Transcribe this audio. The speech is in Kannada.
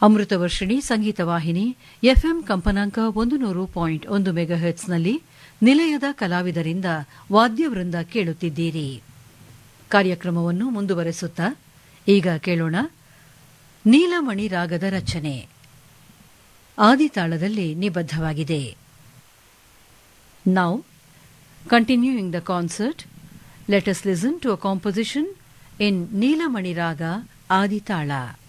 ಅಮೃತವರ್ಷಿಣಿ ಸಂಗೀತ ವಾಹಿನಿ ಎಫ್ಎಂ ಕಂಪನಾಂಕ 100.1 ಮೆಗಾಹೆರ್ಟ್ಸ್ನಲ್ಲಿ ನಿಲಯದ ಕಲಾವಿದರಿಂದ ವಾದ್ಯವೃಂದ ಕೇಳುತ್ತಿದ್ದೀರಿ. ಕಾರ್ಯಕ್ರಮವನ್ನು ಮುಂದುವರೆಸುತ್ತಾ ಈಗ ಕೇಳೋಣ ನೀಲಮಣಿ ರಾಗದ ರಚನೆ ಆದಿತಾಳದಲ್ಲಿ ನಿಬದ್ಧವಾಗಿದೆ. Now, continuing the concert, let us listen to a composition in Neelamani Raga Aditala.